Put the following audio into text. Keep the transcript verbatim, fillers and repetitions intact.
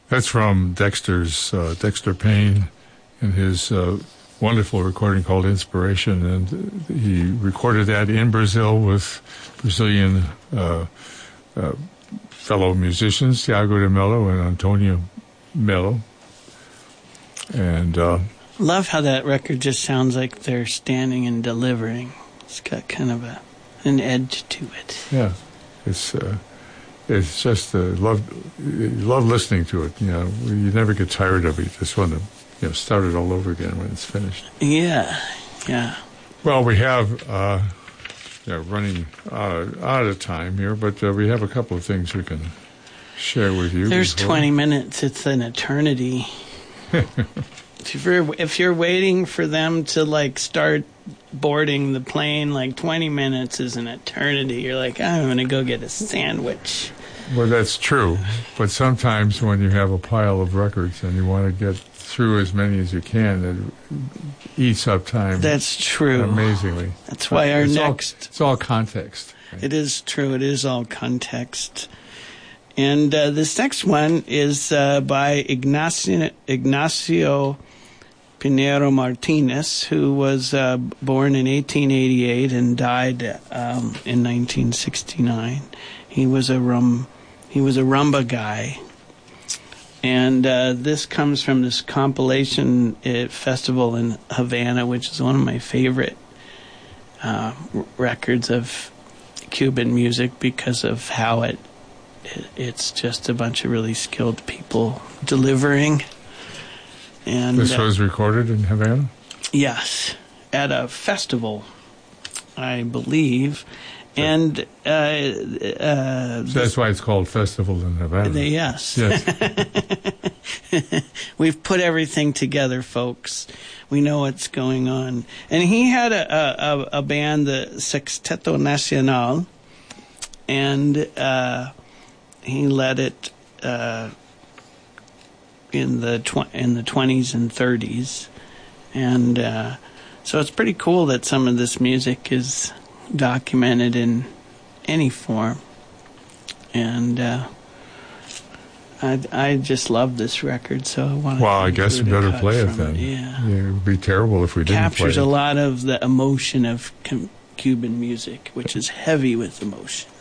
That's from Dexter's uh, Dexter Payne and his uh, wonderful recording called Inspiration, and he recorded that in Brazil with Brazilian uh, uh, fellow musicians Tiago de Mello and Antonio Mello. And uh, love how that record just sounds like they're standing and delivering. It's got kind of a an edge to it. Yeah, it's uh, it's just uh, love you love listening to it. You know, you never get tired of it. You just want to you know start it all over again when it's finished. Yeah, yeah. Well, we have uh, yeah, running out of, out of time here, but uh, we have a couple of things we can share with you. There's before. twenty minutes. It's an eternity. if you're if you're waiting for them to like start boarding the plane, like twenty minutes is an eternity. You're like, I'm going to go get a sandwich. Well, that's true. But sometimes when you have a pile of records and you want to get through as many as you can, it eats up time. That's true. Amazingly. That's why our it's next... All, it's all context. Right? It is true. It is all context. And uh, this next one is uh, by Ignacio... Ignacio Pinheiro Martinez, who was uh, born in eighteen eighty-eight and died um, in nineteen sixty-nine. He was a rum, he was a rumba guy, and uh, this comes from this compilation uh, festival in Havana, which is one of my favorite uh, r- records of Cuban music because of how it, it it's just a bunch of really skilled people delivering. And, this was uh, recorded in Havana? Yes, at a festival, I believe. And uh, uh, so that's why it's called Festival in Havana. The, yes. Yes. We've put everything together, folks. We know what's going on. And he had a, a, a band, the Sexteto Nacional, and uh, he led it... Uh, in the tw- in the twenties and thirties, and uh, so it's pretty cool that some of this music is documented in any form, and uh, I I just love this record, so I want to. Well, I guess you better play it then. It. Yeah. yeah, it would be terrible if we didn't Captures play it. a lot of the emotion of com- Cuban music, which is heavy with emotion.